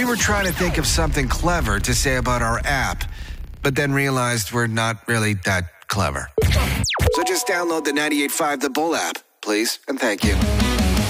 We were trying to think of something clever to say about our app, but then realized we're not really that clever. So just download the 98.5 The Bull app, please, and thank you.